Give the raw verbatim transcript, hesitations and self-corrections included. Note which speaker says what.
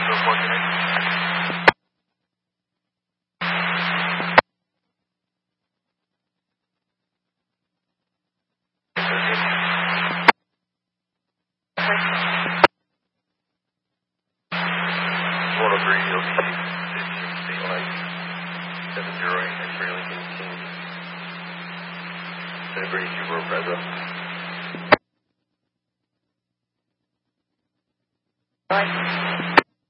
Speaker 1: one oh three, O C, fifteen, state line, seven zero eight, X-ray Lincoln, King. Celebrity Super Preza.